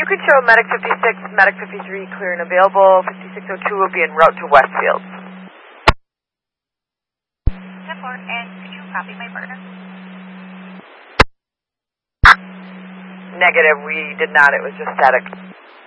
could show Medic 56, Medic 53 clear and available. 5602 will be en route to Westfield. 10-4, and could you copy my partner? Negative, we did not. It was just static.